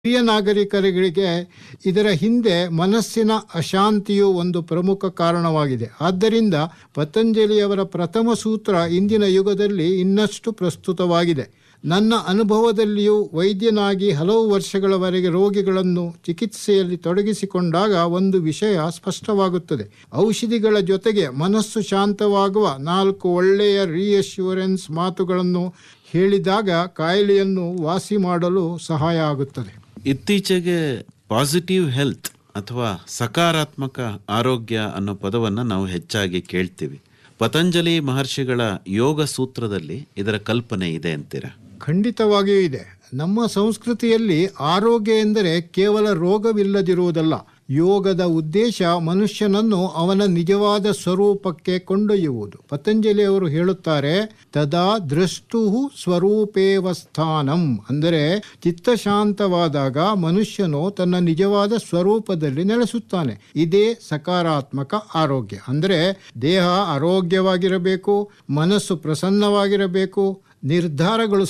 ಹಿರಿಯ ನಾಗರಿಕರಿಗೆ ಇದರ ಹಿಂದೆ ಮನಸ್ಸಿನ ಅಶಾಂತಿಯು ಒಂದು ಪ್ರಮುಖ ಕಾರಣವಾಗಿದೆ. ಆದ್ದರಿಂದ ಪತಂಜಲಿಯವರ ಪ್ರಥಮ ಸೂತ್ರ ಇಂದಿನ ಯುಗದಲ್ಲಿ ಇನ್ನಷ್ಟು ಪ್ರಸ್ತುತವಾಗಿದೆ. ನನ್ನ ಅನುಭವದಲ್ಲಿಯೂ ವೈದ್ಯನಾಗಿ ಹಲವು ವರ್ಷಗಳವರೆಗೆ ರೋಗಿಗಳನ್ನು ಚಿಕಿತ್ಸೆಯಲ್ಲಿ ತೊಡಗಿಸಿಕೊಂಡಾಗ ಒಂದು ವಿಷಯ ಸ್ಪಷ್ಟವಾಗುತ್ತದೆ. ಔಷಧಿಗಳ ಜೊತೆಗೆ ಮನಸ್ಸು ಶಾಂತವಾಗುವ 4 ಒಳ್ಳೆಯ ರಿಯಶ್ಯೂರೆನ್ಸ್ ಮಾತುಗಳನ್ನು ಹೇಳಿದಾಗ ಕಾಯಿಲೆಯನ್ನು ವಾಸಿ ಮಾಡಲು ಸಹಾಯ ಆಗುತ್ತದೆ. ಇತ್ತೀಚೆಗೆ ಪಾಸಿಟಿವ್ ಹೆಲ್ತ್ ಅಥವಾ ಸಕಾರಾತ್ಮಕ ಆರೋಗ್ಯ ಅನ್ನೋ ಪದವನ್ನು ನಾವು ಹೆಚ್ಚಾಗಿ ಕೇಳ್ತೀವಿ. ಪತಂಜಲಿ ಮಹರ್ಷಿಗಳ ಯೋಗ ಸೂತ್ರದಲ್ಲಿ ಇದರ ಕಲ್ಪನೆ ಇದೆ ಅಂತೀರಾ? ಖಂಡಿತವಾಗಿಯೂ ಇದೆ. ನಮ್ಮ ಸಂಸ್ಕೃತಿಯಲ್ಲಿ ಆರೋಗ್ಯ ಎಂದರೆ ಕೇವಲ ರೋಗವಿಲ್ಲದಿರುವುದಲ್ಲ. ಯೋಗದ ಉದ್ದೇಶ ಮನುಷ್ಯನನ್ನು ಅವನ ನಿಜವಾದ ಸ್ವರೂಪಕ್ಕೆ ಕೊಂಡೊಯ್ಯುವುದು. ಪತಂಜಲಿಯವರು ಹೇಳುತ್ತಾರೆ, ತದಾ ದ್ರಷ್ಟು ಸ್ವರೂಪೇವ ಸ್ಥಾನಂ. ಅಂದರೆ ಚಿತ್ತಶಾಂತವಾದಾಗ ಮನುಷ್ಯನು ತನ್ನ ನಿಜವಾದ ಸ್ವರೂಪದಲ್ಲಿ ನೆಲೆಸುತ್ತಾನೆ. ಇದೇ ಸಕಾರಾತ್ಮಕ ಆರೋಗ್ಯ. ಅಂದರೆ ದೇಹ ಆರೋಗ್ಯವಾಗಿರಬೇಕು, ಮನಸ್ಸು ಪ್ರಸನ್ನವಾಗಿರಬೇಕು, ನಿರ್ಧಾರಗಳು